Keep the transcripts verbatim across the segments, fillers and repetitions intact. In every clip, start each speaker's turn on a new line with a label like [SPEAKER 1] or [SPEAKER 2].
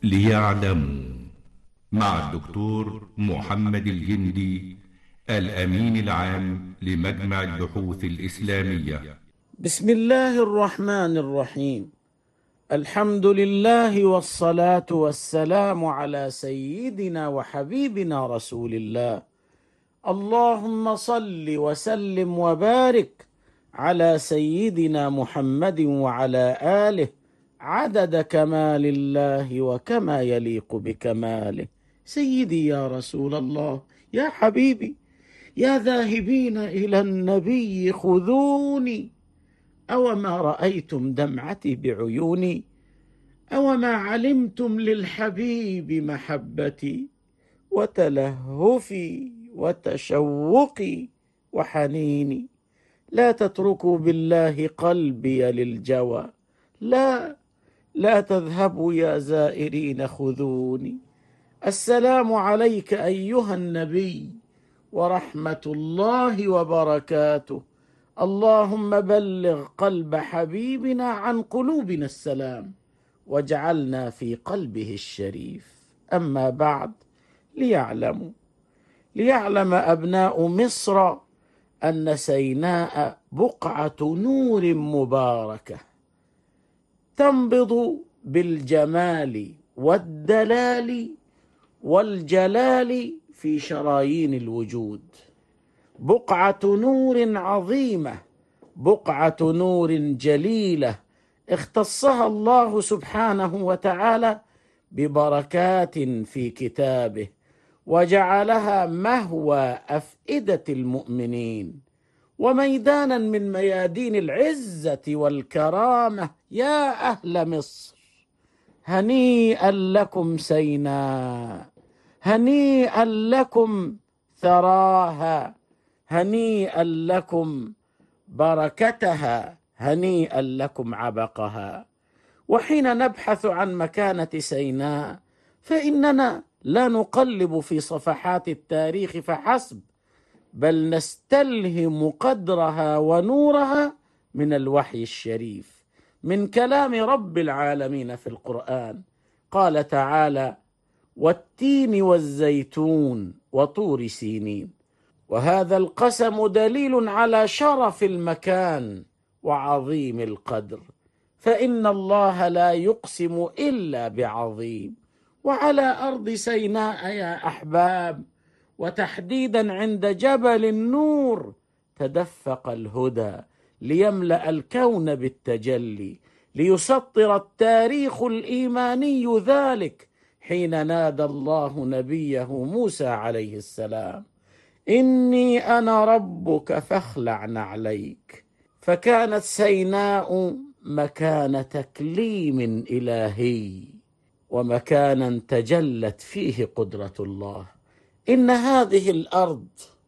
[SPEAKER 1] ليعلموا مع الدكتور محمد الجندي الأمين العام لمجمع البحوث الإسلامية.
[SPEAKER 2] بسم الله الرحمن الرحيم. الحمد لله والصلاة والسلام على سيدنا وحبيبنا رسول الله. اللهم صل وسلم وبارك على سيدنا محمد وعلى آله عدد كمال الله وكما يليق بكماله. سيدي يا رسول الله، يا حبيبي، يا ذاهبين إلى النبي خذوني، أوما رأيتم دمعتي بعيوني، أوما علمتم للحبيب محبتي وتلهفي وتشوقي وحنيني. لا تتركوا بالله قلبي للجوى، لا لا تذهبوا يا زائرين خذوني. السلام عليك أيها النبي ورحمة الله وبركاته. اللهم بلغ قلب حبيبنا عن قلوبنا السلام واجعلنا في قلبه الشريف. أما بعد، ليعلموا ليعلم أبناء مصر أن سيناء بقعة نور مباركة تنبض بالجمال والدلال والجلال في شرايين الوجود. بقعة نور عظيمة، بقعة نور جليلة اختصها الله سبحانه وتعالى ببركات في كتابه، وجعلها مهوى أفئدة المؤمنين وميدانا من ميادين العزة والكرامة. يا أهل مصر، هنيئا لكم سيناء، هنيئا لكم ثراها، هنيئا لكم بركتها، هنيئا لكم عبقها. وحين نبحث عن مكانة سيناء فإننا لا نقلب في صفحات التاريخ فحسب، بل نستلهم قدرها ونورها من الوحي الشريف، من كلام رب العالمين في القرآن. قال تعالى: والتين والزيتون وطور سينين. وهذا القسم دليل على شرف المكان وعظيم القدر، فإن الله لا يقسم إلا بعظيم. وعلى أرض سيناء يا أحباب، وتحديدا عند جبل النور، تدفق الهدى ليملأ الكون بالتجلي، ليسطر التاريخ الإيماني ذلك حين نادى الله نبيه موسى عليه السلام: إني أنا ربك فاخلع نعليك. فكانت سيناء مكان تكليم إلهي، ومكانا تجلت فيه قدرة الله. إن هذه الأرض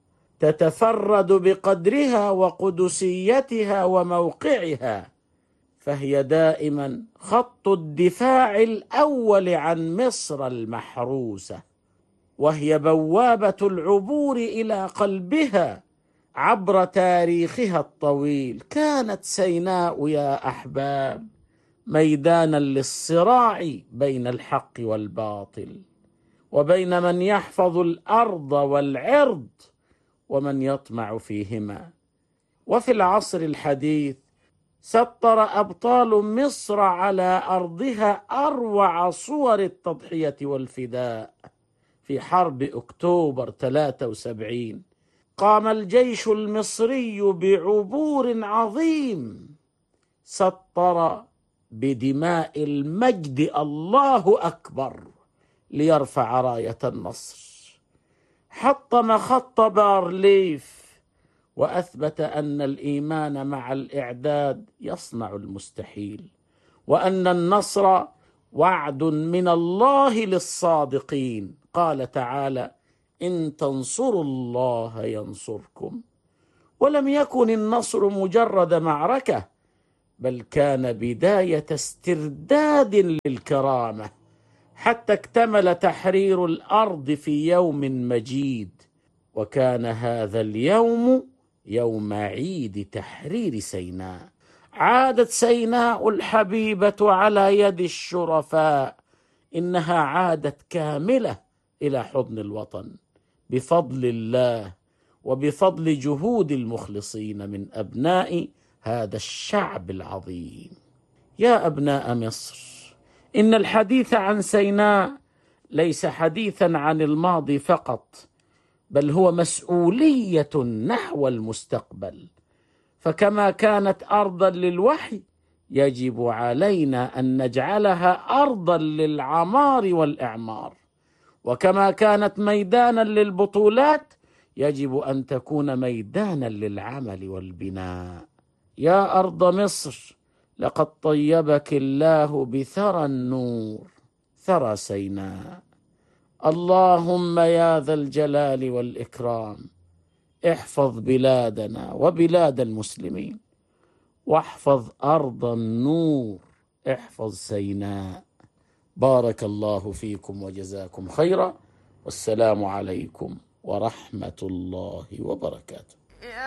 [SPEAKER 2] تتفرد بقدرها وقدسيتها وموقعها، فهي دائما خط الدفاع الأول عن مصر المحروسة، وهي بوابة العبور إلى قلبها عبر تاريخها الطويل. كانت سيناء يا أحباب ميدانا للصراع بين الحق والباطل، وبين من يحفظ الأرض والعرض ومن يطمع فيهما. وفي العصر الحديث سطر أبطال مصر على أرضها أروع صور التضحية والفداء. في حرب أكتوبر ثلاثة وسبعين قام الجيش المصري بعبور عظيم سطر بدماء المجد الله أكبر ليرفع راية النصر. حطم خط بارليف وأثبت أن الإيمان مع الإعداد يصنع المستحيل، وأن النصر وعد من الله للصادقين. قال تعالى: إن تنصروا الله ينصركم. ولم يكن النصر مجرد معركة، بل كان بداية استرداد للكرامة، حتى اكتمل تحرير الأرض في يوم مجيد. وكان هذا اليوم يوم عيد تحرير سيناء. عادت سيناء الحبيبة على يد الشرفاء إنها عادت كاملة إلى حضن الوطن بفضل الله وبفضل جهود المخلصين من أبناء هذا الشعب العظيم. يا أبناء مصر، إن الحديث عن سيناء ليس حديثا عن الماضي فقط، بل هو مسؤولية نحو المستقبل. فكما كانت أرضا للوحي، يجب علينا أن نجعلها أرضا للعمار والإعمار، وكما كانت ميدانا للبطولات يجب أن تكون ميدانا للعمل والبناء. يا أرض مصر، لقد طيبك الله بثرى النور، ثرى سيناء. اللهم يا ذا الجلال والإكرام احفظ بلادنا وبلاد المسلمين، واحفظ أرض النور، احفظ سيناء. بارك الله فيكم وجزاكم خيرا، والسلام عليكم ورحمة الله وبركاته.